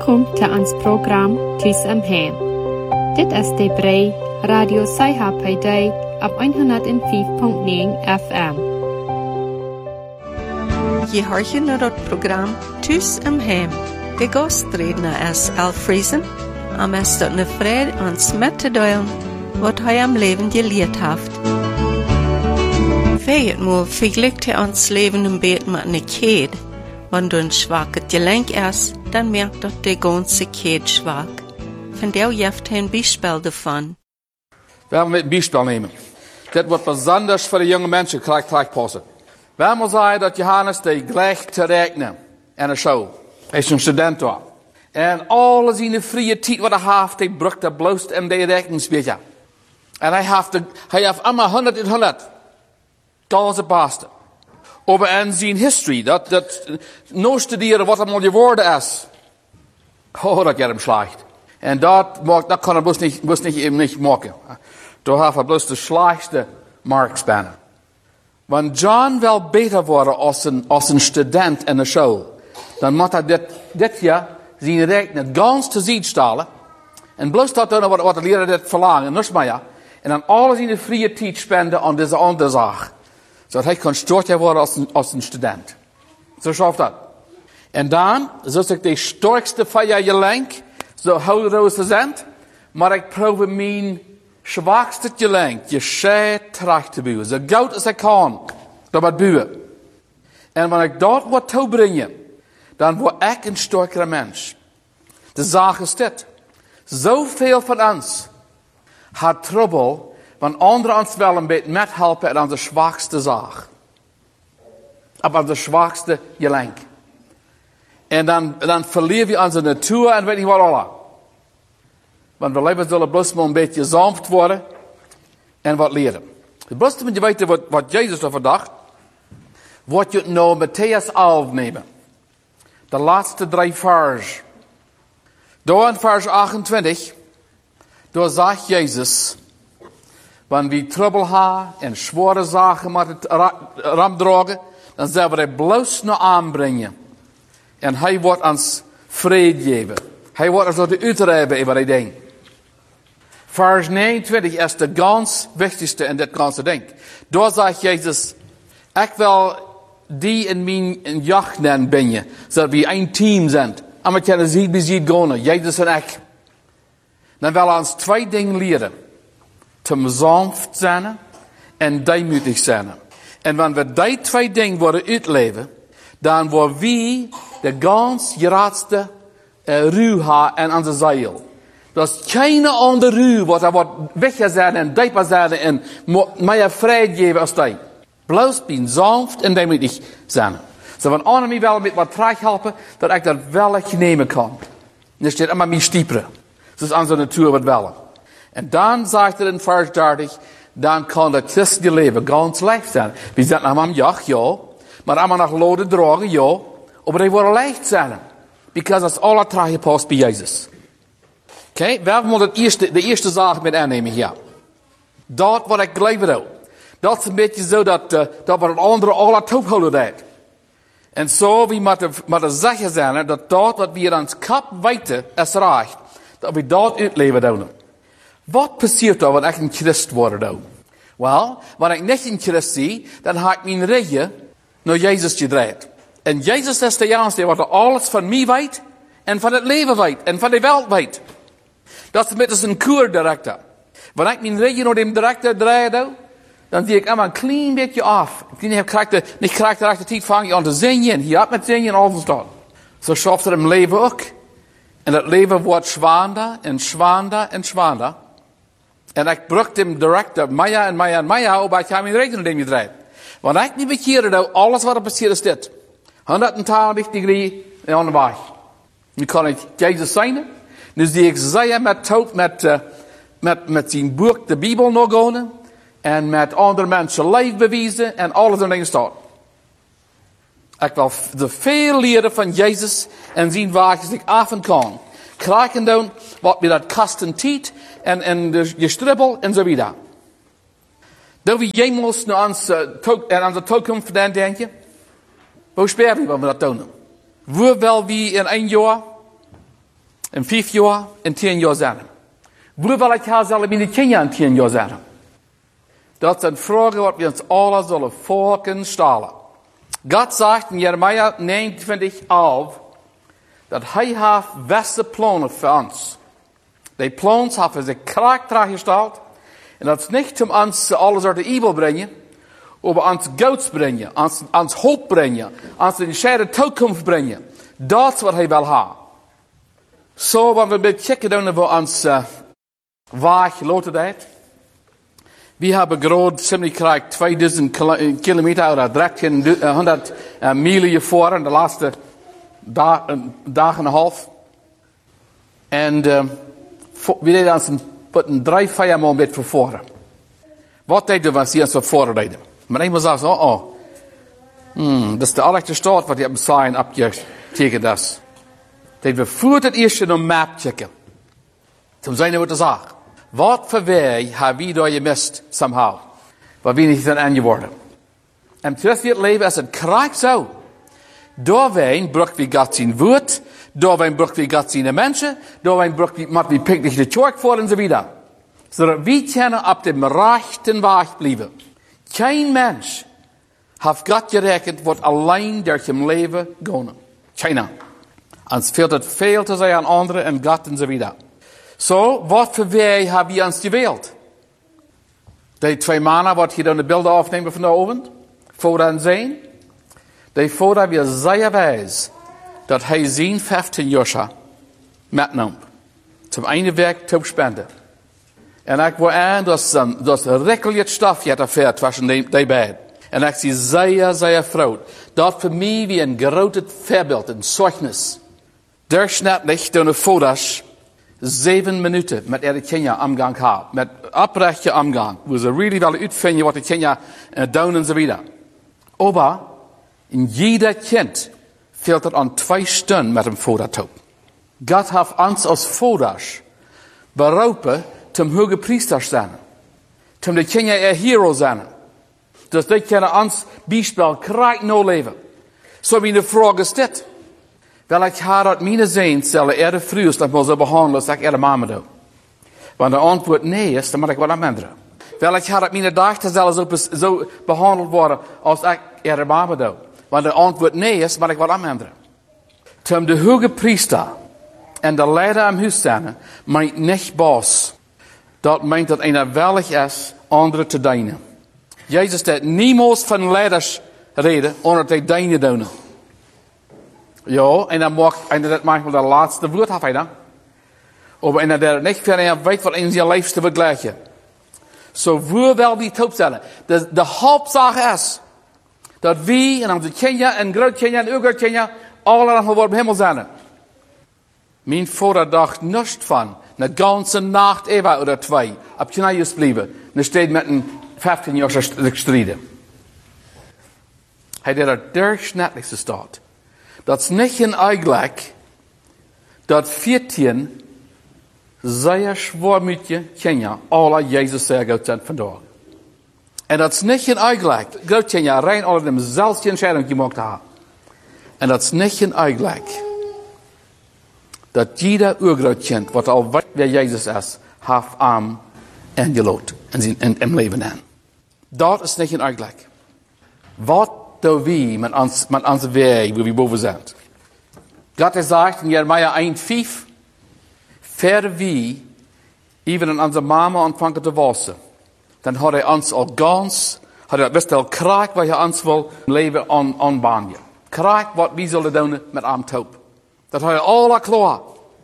Welkom til ons program Tus om Hem. Dit is de Brei Radio Saiha op 105.9 FM. Je hoort je naar het programma Tus om Hem. De gastredner is Alfriesen, en is dat een vrede ons met te delen wat hij am leven geleerd heeft. Weet maar, vergelijkt ons leven een beetje met een kind. Wanneer een zwakke gelenk is, dan merkt dat de ganze kind zwak. Vandaar heeft hij een bijspel daarvan. We gaan een bijspel nemen. Dit wordt besonders voor de jonge mensen gelijk passen. We gaan zeggen dat Johannes de gleich te rekenen in een show. Hij is een student daar. En alles in de vrije tijd wat hij heeft, hij brukt dat bloot in de rekeningsbeetje. En hij heeft allemaal 100. Dat is het beste. Over in zijn history, dat no studeren wat allemaal geworden is. Oh, dat gaat hem slecht. En dat kan hij bloos niet maken. Daar heeft hij bloos de slechtste markspannen. Want John wil beter worden als een student in de school. Dan moet hij dit jaar zijn rekenen ganz te zien stellen. En bloos dat doen wat de leraar dit verlangen, niks meer. En dan alles in de vrije tijd spenden aan deze andere zaak. Zodat hij kan storten worden als een student. Zo schafft dat. En dan, zoals ik de sterkste van je lenk, zo houdeloos zijn, maar ik probeer mijn zwakste gelenk, je schei terug te bouwen. Zo goed als ik kan, dat wat bouwen. En wanneer ik dat wat toebrengen, dan word ik een sterkere mens. De zaak is dit. Zoveel van ons had trouble, want anderen ons wel een beetje methelpen aan de zwakste zaak. Aan de zwakste gelenk. En dan verliezen we onze natuur en weet niet wat alle. Want we leven zullen bloos maar een beetje zanft worden en wat leren. Het beste moet je weten wat Jezus ervoor dacht. Wat je nou Matthäus 11 nemen. De laatste 3 vers. Door in vers 28. Door zegt Jezus. Wanneer we trouble hebben en zware zaken met het ramdragen, dan zullen we het bloos naar aanbrengen. En hij wordt ons vrede geven. Hij wordt ons door de uitrijden over die ding. Vers 29 is de ganz wichtigste in dit ganze ding. Daar zegt Jezus, ik wil die in mijn jacht nemen, zodat we een team zijn. En we kunnen zien wie ze gaan, Jezus en ik. Dan willen we ons 2 dingen leren. Te zanft zijn en deemutig zijn. En wanneer we die 2 dingen worden uitleven, dan worden we de ganz grootste ruw en onze zeil. Er is geen andere ruw wat er wordt weggezet en dieper zijn en meer vrede geven als die. Bloos ben zanft en deemutig zijn. Zo van anderen mij wel met wat terughelpen, dat ik dat wel nemen kan. Er staat allemaal meer stieperen. Dat is onze natuur wat willen. En dan zegt er in vers 30, dan kan het christelijke leven ganz leicht zijn. We zijn allemaal jacht, ja. Maar allemaal nog loden dragen, ja. Maar die worden leicht zijn. Because dat is alle teruggepast bij Jezus. Oké, we moeten de eerste zaak met aannemen hier. Dat wat ik geleverd heb. Dat is een beetje zo dat wat het andere alle toephouden deed. En zo, we moeten zeggen zijn dat wat we aan het kap weten is recht. Dat we dat uitleven doen. Wat passiert er wanneer ik een christ word? Wel, wanneer ik niet een christ zie, dan ga ik mijn regen naar Jezus gedraaid. En Jezus is de enige wat alles van mij weet, en van het leven weet, en van de wereld weet. Dat is met een kuurdirector. Wanneer ik mijn regen naar de director draai, dan zie ik allemaal een klein beetje af. Ik krijg de rechte tijd van je aan te zingen. Hier had met zingen en alles dat. Zo schaft er een leven ook. En dat leven wordt zwaarder en zwaarder en zwaarder. En ik brug dem director Maya, op ik ga mijn regen naar hem draait. Want ik niet bekeerde, alles wat er passiert is dit. 180 degree aan de weg. Nu kan ik Jezus zijn. Nu zie ik zij met zijn boek de Bijbel nog gaan. En met andere mensen leven bewijzen. En alles in dingen staat. Ik wil de veel leren van Jezus. En zien waar ik af en kan. Krijgen dan wat we dat kosten tijd. En je stribbel en zo weer. Dat we jemals naar onze toekomst denken. Hoe spelen we dat doen? Hoe wel we in 1 jaar in 5 jaar, in 10 jaar zijn. Hoe wil ik haar zelf mijn kinderen in 10 jaar zijn? Dat zijn vragen wat we ons alle zullen volken stellen. God zegt in Jeremia 29:11 dat hij heeft beste plannen voor ons. Die plannen hebben ze karakter gesteld. En dat is niet om ons alles uit de evil brengen, maar ons goeds brengen, ons hoop brengen, ons in de toekomst brengen. Dat is wat hij wil hebben. Zo, wanneer we kijken naar ons weg loten dat. We hebben groot, ziemlich krijg 2000 kilometer oder 1300 mijlen gefahren in de laatste dag en een half. En we deden ons een 3-4 maal met vervoeren. Wat deden we als die ons vervoeren deden? Maar iemand zei zo, dat is de allereerste stad wat je hebt zijn opgetekend is. Dat we voert het eerste een map checken. Toen zijn we wat te zeggen. Wat voor wij hebben we daar gemist, somehow? Wat we niet zijn aangeworden. En terug in het leven is het krijg zo. Doorwijn brukt wie God zijn woord. Doorwijn brukt wie God zijn mensen. Doorwijn brukt wie moet wie pinklich de kerk voor en zo wieder. Zodat we kunnen op dem rechten weg blijven. Geen mens heeft God gerekend wat alleen door zijn leven gaan. Keiner. Ons fehlt het veel te zijn aan anderen en God en zo wieder. Zo, wat voor wij hebben we ons gewählt? Die 2 mannen, wat je dan de beelden afnemen van de avond, voor en zijn, die voordat we zeer wijs, dat hij zijn 15 jaar metnam, zum einde werk te spenden. En ik wil aan, dat rekelijk stof je ervaart tussen die beiden. En ik zie zeer vrolijk, dat voor mij wie een groot voorbeeld, een zeugnis. Durchschnittlich door de foto's 7 minuten met de kinderen omgang hebben. Met oprechte omgang. Waar ze really willen uitvinden wat de kinderen doen en zo wieder. Maar in jeder kind fehlt het aan 2 stunden met een foto. God heeft ons als foto's beroepen om hoge priesters zijn. Om de kinderen hero zijn. Dus die kunnen ons bijspel krijg no leven. Zo wie de vraag is dit. Wel, ik had dat mijn zin zullen eerder vroeg dat we zo behandelen als ik eerder mama doe. Want de antwoord nee is, dan moet ik wat amenderen. Wel, ik had dat mijn dachten zullen zo behandeld worden als ik eerder mama doe. Want de antwoord nee is, moet ik wat amenderen. Toen de hoge priester en de leider am huis zijn, meint niet boos. Dat meint dat einer wellig is, anderen te dienen. Jezus deed niemals van leiders reden, onder te dienen doen. Ja, en dan mag dat manchmal de laatste woord heeft hij dan. Maar en dat niet verder weet wat in zijn leefste wordt gelijk. Zo hoe wel die opstellen. De hoofdzaak is dat we en onze kinderen en grootkinderen en uw-grootkinderen allemaal voor de hemel zijn. Mijn vader dacht niets van een ganze nacht even oder 2 op knieën blijven. En steeds met een 15 jaar strijden. Hij deed het durchschnittelijkste staat. Dat is niet in eigenlijk dat 14 zeer zwaarmoedige kinderen alle Jezus zeggen zijn vandaag. En dat is niet in eigenlijk grootkinderen rein alle dezelfde entscheiding gemaakt hebben. En dat is niet in eigenlijk dat jeder urgrootkind wat al weet wie Jezus is, heeft aan en geloot en in leven aan. Dat is niet in eigenlijk. Wat doen we met onze weg, waar we boven zijn? God heeft gezegd in Jeremia 1:5, ver wie, even in onze mama ontvangen te wassen, dan had hij ons al gans, had hij best al kraak waar hij ons wil leven aanbanen. Kraak wat we zullen doen met amtoop. Dat had hij al klaar.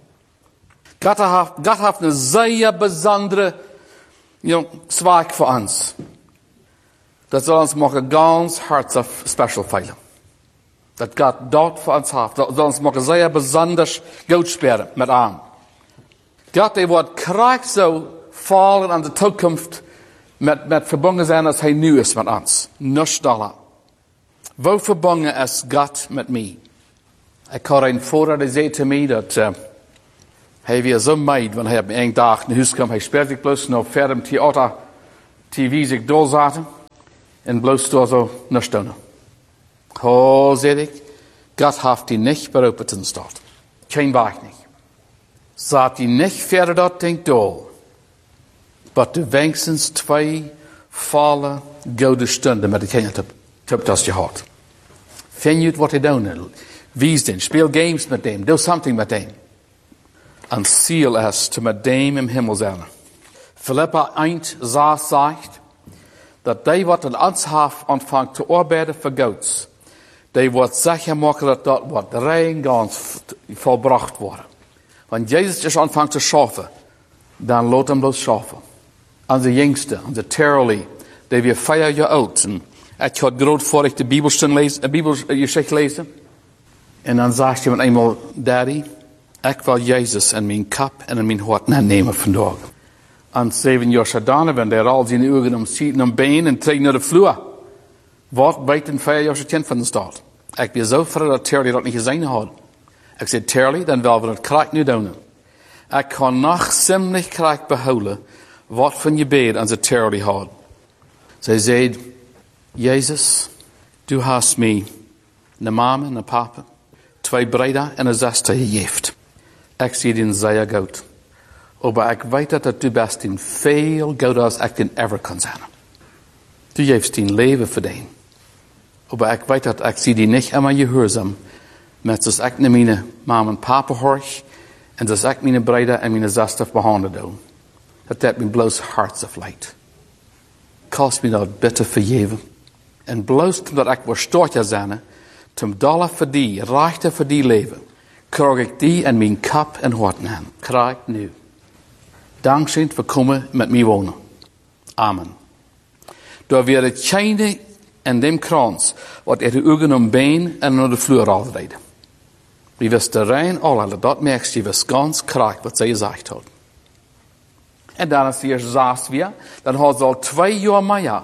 God heeft een zeer bijzondere zwaak voor ons. Dat zal ons mogen ganz hartstikke special feilen. Dat God dat voor ons heeft. Dat zal ons mogen zeer bijzonder goed spelen met aan. God die wordt kracht zo vallen aan de toekomst met verbonden zijn als hij nu is met ons. Niets dollar. Wo verbonden is God met mij? Ik had een vader die zei te mij dat hij weer zo meid, want hij op een dag naar huis kwam. Hij speelde zich bloos naar verder theater TV zich doorzaten. En bloos door zo naar stonden. Oh, zei ik, God heeft die niet beroepen ten staat. Geen waag niet. zat hij niet verder dat denkt doel. Maar de wenigstens 2 volle gouden stunden met de kinderen op dat je had. Vind je wat hij doen? Wies den, speel games met hem, doe something met hem. En ziel is te met hem im Himmel zijn. Philippa 1 zegt dat die wat in ons heeft ontvangt te arbeiden voor Gods, die wordt zeker maken dat dat wat rein gans volbracht wordt. Wanneer Jezus is ontvangt te schaffen, dan laat hem bloos schaffen. Onze jongste, onze Terrelly, die weer 5 jaar oud. En ik had groot voor ik de Bibelstund lezen, de Bibelgeschicht lezen. En dan zegt hij eenmaal, Daddy, ik wil Jezus in mijn kap en in mijn hart nemen vandaag. En 7 jaar gedaan, wenn der al zijn ogen omziet en been en treedt naar de vloer. Wat buiten 5 jaar kind van de stad. Ik ben zo vrij dat Terry dat niet gezien had. Ik zei, Terry, dan willen we het krijg nu doen. Ik kan nog ziemlich krijg behouden wat van je bed aan ze Terry had. Zij zei, Jezus, du hast mij een mama en een papa, 2 brüder en een zuster gegeven. Ik zie den zeer goed. Maar ik weet dat du best in veel goed als ik den ever kan zijn. Du geeft den leven voor den. Maar ik weet dat ik zie die niet immer gehoorzaam. Met zoals ik naar mijn mama en papa hoor. En zoals ik mijn brüder en mijn zuster behandeld doe. Dat me bloos hartstocht. Kost me dat bitter vergeven. En bloos omdat ik was stortje zijn. Zum dollar voor die, rechter voor die leven. Krijg ik die in mijn kap en hart aan. Krijg nu. Dankzij voor komen met mij wonen. Amen. Door weer het schijnen en dem krans, wat de ogen om been en naar de vloer al rijden. Wie wist de rein al, dat merkst je wist ganz krijg wat zij gezegd had. En dan is hier zaast weer, dan had ze al 2 jaar meer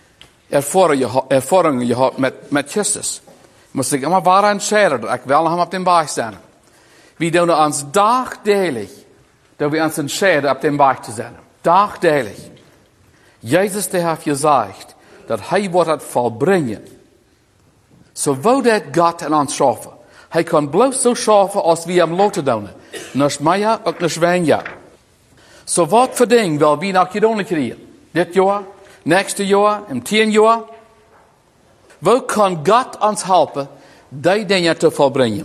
ervaringen gehad met Christus. Moest ik immer waar entscheiden, dat ik wel hem op den Berg staan. We doen ons dagdelig, dat we ons entscheiden op den Berg te zijn. Dagdelig. Jezus die heeft gezegd, dat hij wordt het volbrengen. Zo wou dat God in ons schaffen. Hij kan bloos zo schaffen als we hem laten doen. Niet meer, ook niet weniger. Zo wat voor ding wil we nog gedaan krijgen? Dit jaar, nächste jaar, in 10 jaar. Hoe kan God ons helpen, die dingen te volbrengen?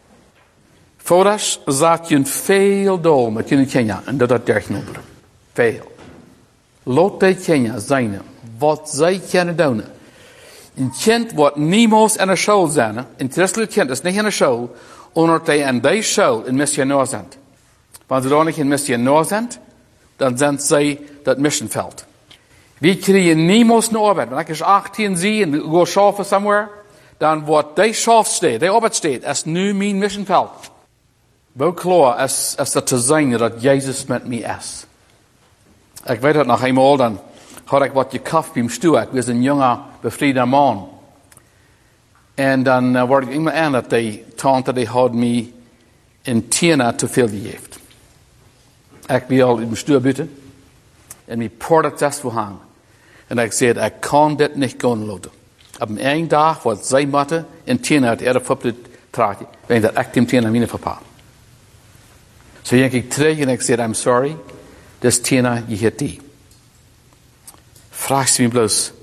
Voordat zat je veel doel met je kinderen en dat dergenover. Veel. Laat die kinderen zijn wat zij kunnen doen. Een kind wordt niemals in een school zijn. Een christelijk kind is niet in een school, omdat hij in die school een missionair zijn. Wanneer ze dan niet een missionair zijn, dan zijn zij dat missionveld. We krijgen niemals een arbeid. Wanneer ik 18 zie en go schaffen somewhere, dan wordt die schafsteed, die arbeidsteed, is nu mijn missionveld. Wel klaar is dat te zijn dat Jezus met mij is. Ik weet het nog eenmaal, dan had ik wat gekocht bij Stuart. Ik was een jonge, bevriende man. En dan word ik immer aan dat die tante die had mij in Tiena te veel gegeven. Ik ben al in mijn stuur buiten. En mijn poort het voor hangen. En ik zei, ik kan dit niet gaan laten. Op een dag, wat zij moeten, in Tiena het eerder op het traatje. Weet dat ik die Tiena niet verpaal. Zo ging ik terug en ik zei, I'm sorry. Dus Tiena, je hebt die. Vraag ze me bloos.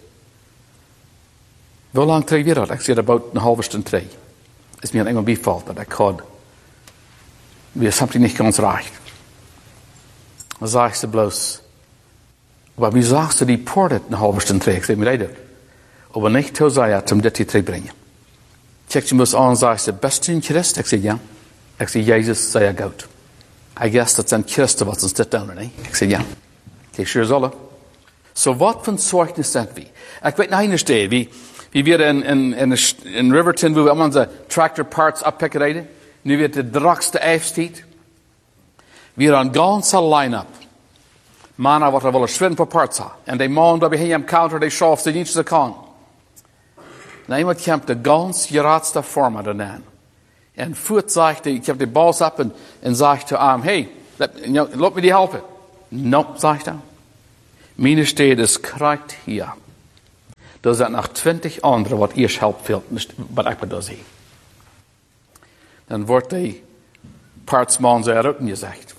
Hoe lang terug weer dat? Ik zei, about een halve stund terug. Is me eenmaal bevalt dat ik had. Weer something niet ganz recht. Dan zag ze bloos. Maar wie zag ze die poort een halve stund terug? Ik zei, me dat. Maar niet zo zei het om dit hier terugbrengen. Check je me eens aan en zag ze, best een Christ? Ik zei, ja. Ik zei, Jezus zei ik goed. I guess dat zijn Christen wat ons dit doen, nee? Ik zei, ja. Ik sure zullen. Zo wat van zorgnis zijn we? Ik weet nog een stad. We weer in Riverton, waar we allemaal onze tractor parts oppikken rijden. Nu weer de dragste eifstiet. We een ganse line-up. Mannen wat er willen schwinden voor parts. En die man dat we hier am counter, die schafft ze niet zo kan. En iemand komt de gans geraadste vormen daarna. En voet zegt, ik heb de bals op en zegt te hem, hey, laat me die helpen. Nope, zegt hij. Mijn stad is krijgt hier. Er zijn nog 20 anderen wat eerst helpt veel, wat ik maar zie. Dan wordt die partsman zeer ook niet gezegd.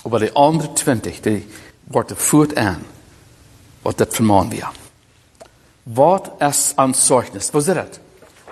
Aber die andere 20, die worden voert aan wat dat vermaan weer. Wat is een zeugnis? Wat is dat?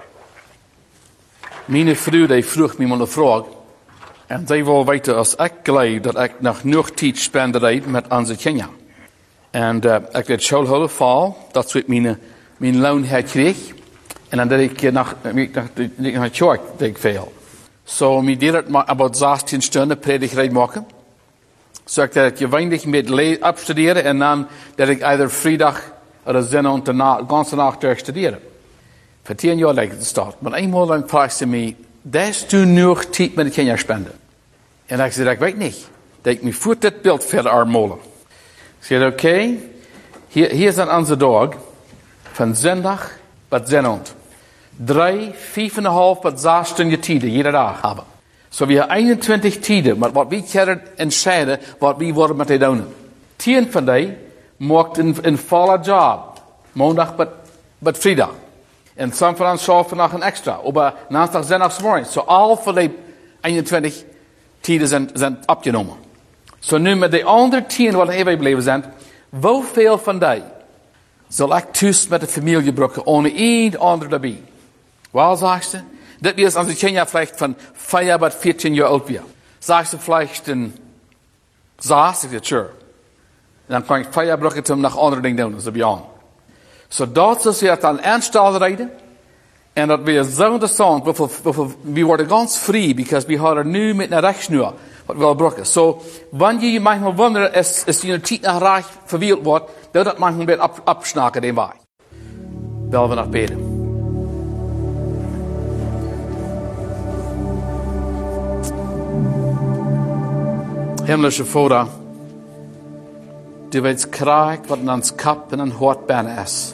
Mijn vrouw die vroeg me een vraag. En die wil weten als ik geloof dat ik nog genoeg tijd spendeer met onze kinderen. En ik deed school val, dat is wat mijn loon kreeg. En dan deed ik naar de kerk deed ik veel. So, ik deed het maar about 16 stunden predigerij maken. So ik deed het weinig met afstuderen en dan deed ik either vrijdag of zondag de ganze nacht studeren. Voor 10 jaar lijkt het start. Maar eenmaal dan vraagt ze me, dat is toen nog tijd met de kinderen spenden. En ik zei, ik weet niet. Dat ik me voet dit beeld verder armolen. Ik zei, oké, hier zijn onze dag. Van zondag tot zondag. 3, 5,5 tot 6 stunden tijden, iedere dag hebben. So we hebben 21 tijden, maar wat we kunnen entscheiden, wat we worden met die doen. 10 van die maakt een volle job. Maandag tot vrijdag. En soms van ons schaffen nog een extra. Op naast zondagsmorgen. So al van die 21 tijden zijn opgenomen. So nu met de andere 10 wat even gebleven zijn, hoeveel van die zal ik thuis met de familie gebruiken, ohne één ander erbij? Wel, zegt ze, dit is onze kinderen vielleicht van 5 tot 14 jaar oud weer. Zegt ze vielleicht in 6, ik zeg, sure. En dan kan ik 5 jaar gebruiken om nog andere dingen doen, zo bijaan. So dat is weer dan aanstel rijden. En dat weer zo interessant, we worden ganz vrij, because we hadden nu met een rechtsnuur, wat we gebruiken. So, wanneer je manchmal wondert, is je tijd nog recht verwield wordt, dat manchmal weer abschnaken den wij. Wel we nog beten. Himmlische Vater, du weet krijg wat in ons kap en een hart bijna is.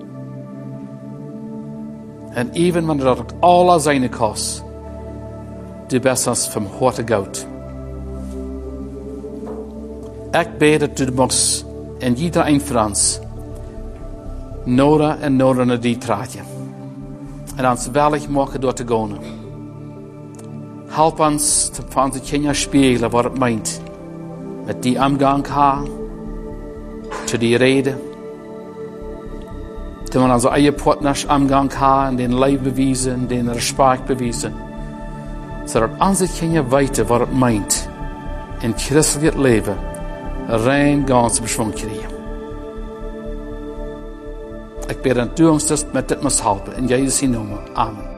En even wanneer dat ook alle zijn kost, du bent ons van harte goed. Ik bid dat du mocht in iedereen van ons nodig en nodig naar die traatje. En ons wellig maken door te gaan. Help ons van onze kinderen spiegelen wat het meint. Met die omgang gaan, te die reden. Toen we onze eigen partners omgang gaan, den leven bewijzen, den respect bewijzen. Zodat onze kinderen weten wat het meint. In christelijk leven, rein ganz beschwung krijgen. Ik bid dat u ons met dit moet helpen. In Jezus' naam. Amen.